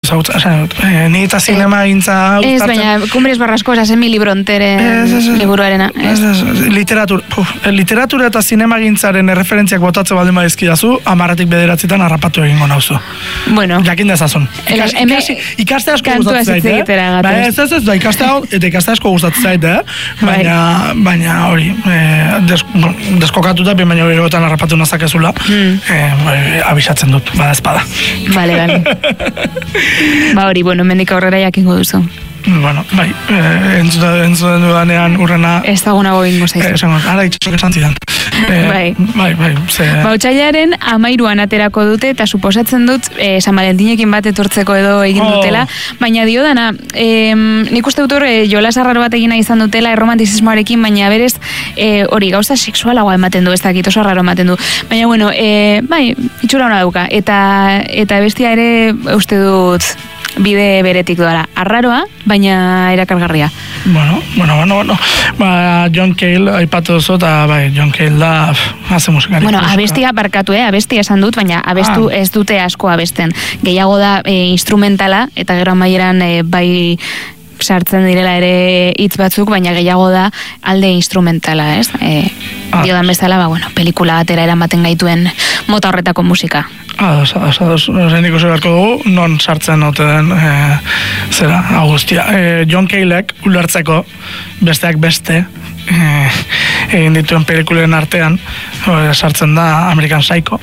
ni eta zinema gintza... Ez, baina, Cumbres Borrascosas, Emily Bronteren liburuarena. Literatura eta zinema gintzaren erreferentziak botatze baldin badizkidazu, 10-tik 9 harrapatu egingo nauzu. Bueno. Jakin dezazun. Ikaste asko gustatzen zait, ikaste asko gustatzen zait, baina hori, deskokatuta, baina hori egotan harrapatu nazakezula, abisatzen dut, bada espada. Vale. Ba hori, bueno, mendik aurrera jakingo duzu. Bueno, bai, entzuten dudanean urrena... Ez dagonago ingo zaizu. Ara itxasok esan zidan. Bai. Ba, otsailaren 13an aterako dute, eta suposatzen dut San Valentinekin bat etortzeko edo egin dutela, baina dio dana, nik uste dut jolas arraro bat egina izan dutela erromantizismoarekin, baina berez hori gauza sexualagoa ematen du, ez dakit oso arraro ematen du. Baina, bueno, bai, itxura hona dauka, eta bestia ere uste dut bide beretik doala. Arraroa, baina erakargarria. Bueno. Ba, John Cale aipatu duzu, eta bai, John Cale da haze musikari. Bueno, abestia barkatu, abestia esan dut, baina abestu ez dute asko abesten. Gehiago da instrumentala, eta gero amaieran bai sartzen direla ere hitz batzuk, baina gehiago da alde instrumentala, ez? Diodan bezala, ba, bueno, pelikula batera eramaten gaituen mota horretako musika. Horren ikusi beharko dugu, non sartzen ote den zera, Agustia. John Calek ulertzeko besteak beste egin dituen pelikulen artean sartzen da American Psycho.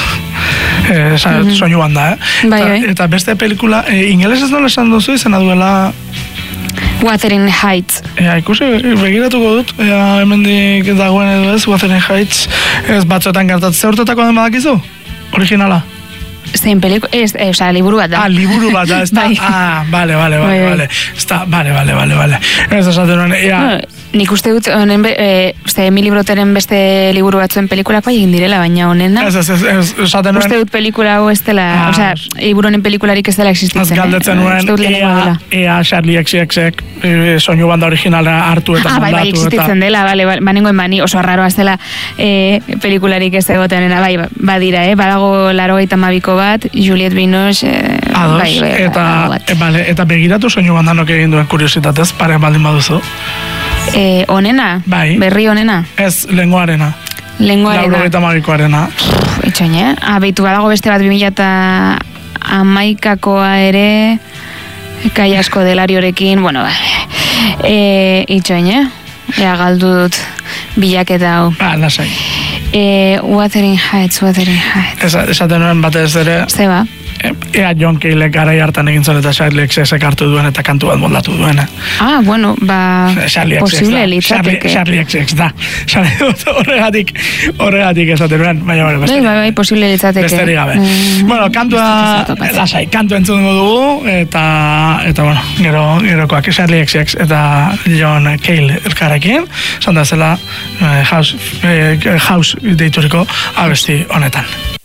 Soinu banda, eta beste pelikula, ingelesez nola esan duzu izena duela... Wuthering Heights. Ikusi, begiratuko dut, hemendik dagoen edo ez, Wuthering Heights, ez batzuetan gertatzen urtetako den badakizu? Originala? Zein peliko, oza, liburu bat da. Liburu bat da, ez da? Bale. Ez esaten nuen, nik uste dut, Emily Bronteren beste liburu batzuen pelikulak bai egin direla, baina honena... Ez, esaten nuen... Uste dut pelikula hau ez dela, oza, liburu honen pelikularik ez dela existitzen. Galdetzen nuen, ea Charlie XXek soinu banda originala hartu eta mandatu. Bai, existitzen dela, banengoen bani, oso arraroa ez dela pelikularik ez egoten, bai, badira, badago 82ko bat, Juliette Binoche... Eta begiratu soinu bandanok egin duen kuriositatez, pare baldin baduzu. Onena? Bai. Berri onena? Ez, lenguarena. Lenguarena. 82koarena. Itxoine, beitu badago beste bat 2011koa ere, kai asko delariorekin, bueno, itxoine, galdu dut bilaketa hau. Lasai. Wuthering Heights. Esaten nuen batez ere... Zeba? Ea John Cale garai hartan egin zuen eta Charlie XXek hartu duen eta kantu bat moldatu duen. Bueno, posible litzateke. Charlie XX da. Horregatik esaten nuen, baina besterik. Bai, posible litzateke. Besterik gabe. Bueno, kantu entzungo dugu, eta bueno, gerokoak Charlie XX eta John Cale elkarrekin, esan da zela House deituriko abesti honetan.